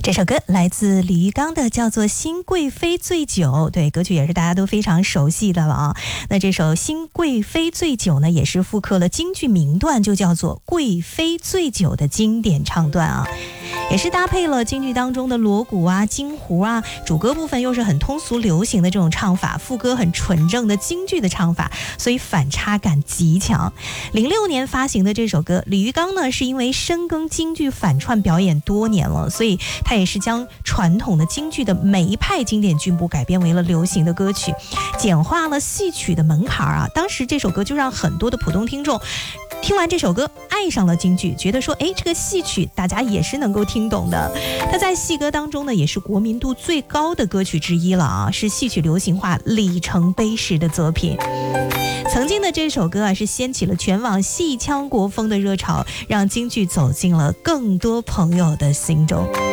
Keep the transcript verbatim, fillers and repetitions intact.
这首歌来自李玉刚的，叫做《新贵妃醉酒》。对，歌曲也是大家都非常熟悉的了啊。那这首《新贵妃醉酒》呢，也是复刻了京剧名段，就叫做《贵妃醉酒》的经典唱段啊。也是搭配了京剧当中的锣鼓啊、京胡啊，主歌部分又是很通俗流行的这种唱法，副歌很纯正的京剧的唱法，所以反差感极强。零六年发行的这首歌，李玉刚呢是因为深耕京剧反串表演多年了，所以他也是将传统的京剧的每一派经典剧目改编为了流行的歌曲，简化了戏曲的门槛啊。当时这首歌就让很多的普通听众听完这首歌爱上了京剧，觉得说哎，这个戏曲大家也是能够听懂的。它在戏歌当中呢也是国民度最高的歌曲之一了啊，是戏曲流行化里程碑式的作品。曾经的这首歌啊是掀起了全网戏腔国风的热潮，让京剧走进了更多朋友的心中。